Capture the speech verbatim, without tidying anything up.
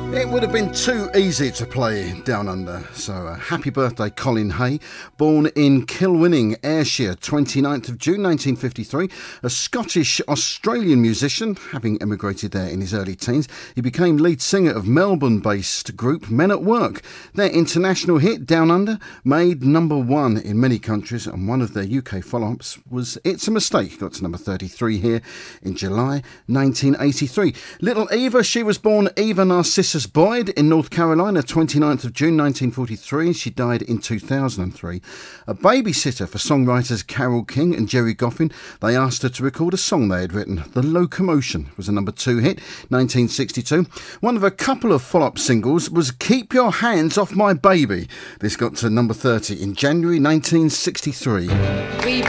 It would have been too easy to play Down Under. So uh, happy birthday, Colin Hay. Born in Kilwinning, Ayrshire, twenty-ninth of June nineteen fifty-three. A Scottish-Australian musician, having emigrated there in his early teens. He became lead singer of Melbourne-based group Men at Work. Their international hit, Down Under, made number one in many countries, and one of their U K follow-ups was It's a Mistake. Got to number thirty-three here in July nineteen eighty-three. Little Eva, she was born Eva Narcissus Boyd in North Carolina, twenty-ninth of June nineteen forty-three. She died in two thousand three. A babysitter for songwriters Carole King and Jerry Goffin. They asked her to record a song they had written. The Locomotion was a number two hit, nineteen sixty-two. One of a couple of follow-up singles was Keep Your Hands Off My Baby. This got to number thirty in January nineteen sixty-three. We